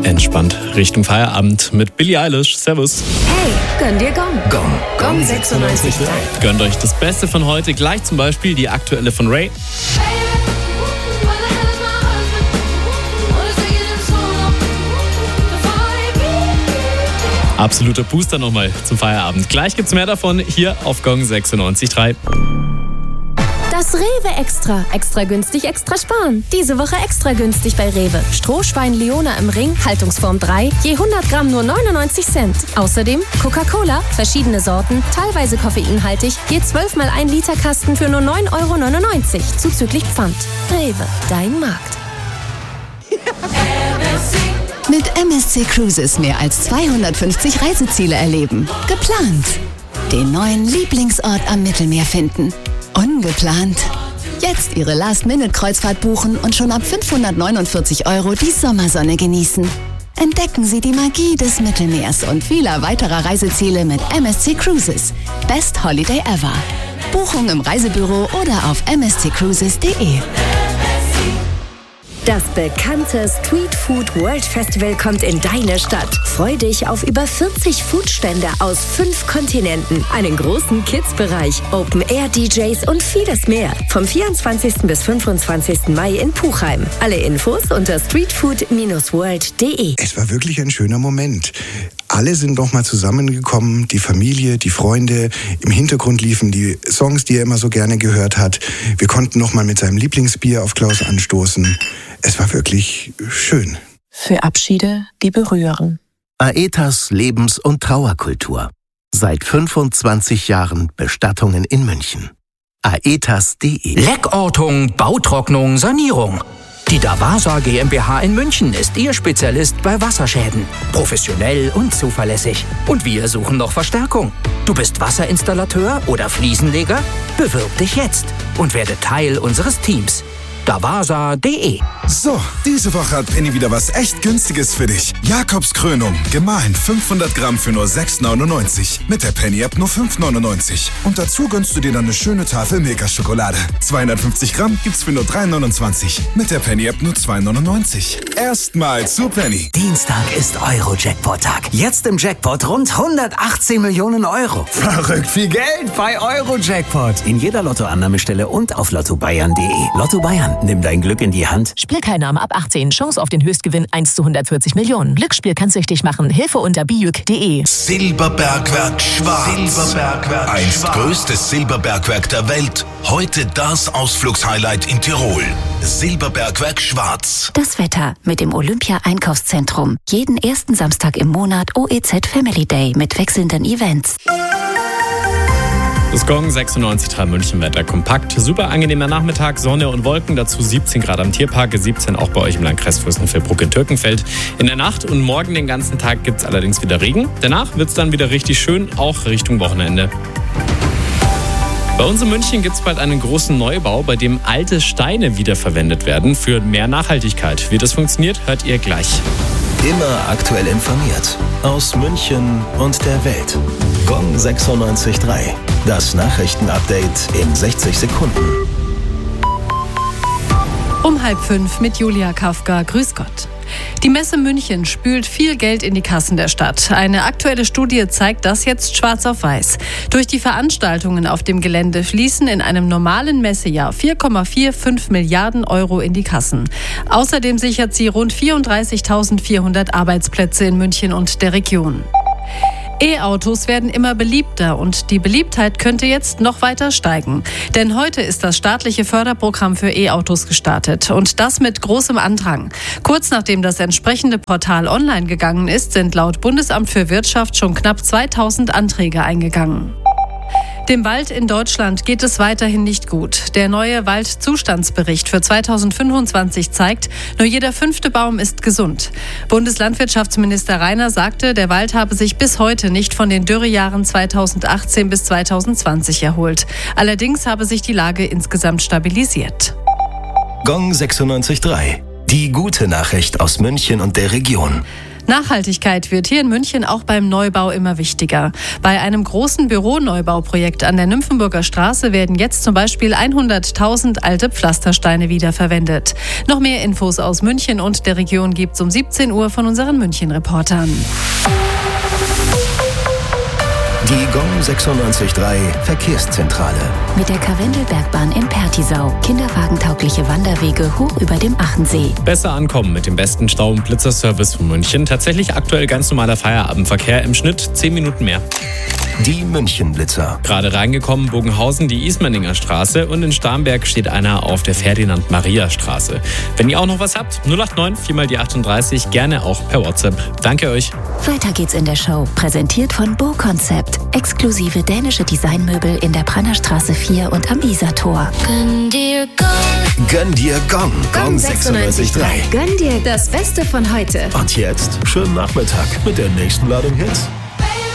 Entspannt Richtung Feierabend mit Billie Eilish. Servus. Hey, gönn dir Gong. Gong 96.3. Gönnt euch das Beste von heute. Gleich zum Beispiel die aktuelle von Ray. Absoluter Booster nochmal zum Feierabend. Gleich gibt's mehr davon hier auf Gong 96.3. Das Rewe Extra. Extra günstig, extra sparen. Diese Woche extra günstig bei Rewe. Strohschwein Leona im Ring, Haltungsform 3, je 100 Gramm nur 99 Cent. Außerdem Coca-Cola, verschiedene Sorten, teilweise koffeinhaltig, je 12 mal 1 Liter Kasten für nur 9,99 €, zuzüglich Pfand. Rewe, dein Markt. Mit MSC Cruises mehr als 250 Reiseziele erleben. Geplant. Den neuen Lieblingsort am Mittelmeer finden. Ungeplant. Jetzt Ihre Last-Minute-Kreuzfahrt buchen und schon ab 549 € die Sommersonne genießen. Entdecken Sie die Magie des Mittelmeers und vieler weiterer Reiseziele mit MSC Cruises. Best Holiday ever. Buchung im Reisebüro oder auf msccruises.de. Das bekannte Street Food World Festival kommt in deine Stadt. Freu dich auf über 40 Foodstände aus 5 Kontinenten, einen großen Kids-Bereich, Open-Air-DJs und vieles mehr. Vom 24. bis 25. Mai in Puchheim. Alle Infos unter streetfood-world.de. Es war wirklich ein schöner Moment. Alle sind noch mal zusammengekommen, die Familie, die Freunde. Im Hintergrund liefen die Songs, die er immer so gerne gehört hat. Wir konnten noch mal mit seinem Lieblingsbier auf Klaus anstoßen. Es war wirklich schön. Für Abschiede, die berühren. Aetas Lebens- und Trauerkultur. Seit 25 Jahren Bestattungen in München. aetas.de. Leckortung, Bautrocknung, Sanierung. Die Davasa GmbH in München ist Ihr Spezialist bei Wasserschäden. Professionell und zuverlässig. Und wir suchen noch Verstärkung. Du bist Wasserinstallateur oder Fliesenleger? Bewirb dich jetzt und werde Teil unseres Teams. Davasa.de. So, diese Woche hat Penny wieder was echt Günstiges für dich. Jakobskrönung, gemahlen 500 Gramm für nur 6,99. Mit der Penny-App nur 5,99. Und dazu gönnst du dir dann eine schöne Tafel Milka-Schokolade. 250 Gramm gibt's für nur 3,29. Mit der Penny-App nur 2,99. Erstmal zu Penny. Dienstag ist Euro-Jackpot-Tag. Jetzt im Jackpot rund 118 Millionen €. Verrückt viel Geld bei Euro-Jackpot. In jeder Lottoannahmestelle und auf lottobayern.de. Lotto Bayern, nimm dein Glück in die Hand. Spielteilnahme ab 18. Chance auf den Höchstgewinn 1 zu 140 Millionen. Glücksspiel kann süchtig machen. Hilfe unter biuk.de. Silberbergwerk Schwarz. Einst größtes Silberbergwerk der Welt. Heute das Ausflugshighlight in Tirol. Silberbergwerk Schwarz. Das Wetter mit dem Olympia-Einkaufszentrum. Jeden ersten Samstag im Monat OEZ Family Day mit wechselnden Events. Das Gong 96.3 München Wetter kompakt. Super angenehmer Nachmittag, Sonne und Wolken. Dazu 17 Grad am Tierpark, 17 auch bei euch im Landkreis Fürstenfeldbruck in Türkenfeld. In der Nacht und morgen den ganzen Tag gibt es allerdings wieder Regen. Danach wird es dann wieder richtig schön, auch Richtung Wochenende. Bei uns in München gibt es bald einen großen Neubau, bei dem alte Steine wiederverwendet werden für mehr Nachhaltigkeit. Wie das funktioniert, hört ihr gleich. Immer aktuell informiert. Aus München und der Welt. Gong 96.3. Das Nachrichtenupdate in 60 Sekunden. Um 4:30 mit Julia Kafka. Grüß Gott. Die Messe München spült viel Geld in die Kassen der Stadt. Eine aktuelle Studie zeigt das jetzt schwarz auf weiß. Durch die Veranstaltungen auf dem Gelände fließen in einem normalen Messejahr 4,45 Milliarden € in die Kassen. Außerdem sichert sie rund 34.400 Arbeitsplätze in München und der Region. E-Autos werden immer beliebter und die Beliebtheit könnte jetzt noch weiter steigen. Denn heute ist das staatliche Förderprogramm für E-Autos gestartet und das mit großem Andrang. Kurz nachdem das entsprechende Portal online gegangen ist, sind laut Bundesamt für Wirtschaft schon knapp 2000 Anträge eingegangen. Dem Wald in Deutschland geht es weiterhin nicht gut. Der neue Waldzustandsbericht für 2025 zeigt, nur jeder 5. Baum ist gesund. Bundeslandwirtschaftsminister Rainer sagte, der Wald habe sich bis heute nicht von den Dürrejahren 2018 bis 2020 erholt. Allerdings habe sich die Lage insgesamt stabilisiert. Gong 96.3. Die gute Nachricht aus München und der Region. Nachhaltigkeit wird hier in München auch beim Neubau immer wichtiger. Bei einem großen Büroneubauprojekt an der Nymphenburger Straße werden jetzt zum Beispiel 100.000 alte Pflastersteine wiederverwendet. Noch mehr Infos aus München und der Region gibt's um 17 Uhr von unseren München-Reportern. Die Gong 96.3 Verkehrszentrale. Mit der Karwendelbergbahn in Pertisau. Kinderwagentaugliche Wanderwege hoch über dem Achensee. Besser ankommen mit dem besten Stau- und Blitzerservice von München. Tatsächlich aktuell ganz normaler Feierabendverkehr. Im Schnitt 10 Minuten mehr. Die München-Blitzer. Gerade reingekommen, Bogenhausen, die Ismaninger Straße, und in Starnberg steht einer auf der Ferdinand-Maria-Straße. Wenn ihr auch noch was habt, 089 4 die 38, gerne auch per WhatsApp. Danke euch. Weiter geht's in der Show. Präsentiert von Bo Concept. Exklusive dänische Designmöbel in der Brannerstraße 4 und am Isartor. Gönn dir Gong. Gönn dir Gong. Gong 96.3. Gönn dir das Beste von heute. Und jetzt schönen Nachmittag mit der nächsten Ladung Hits.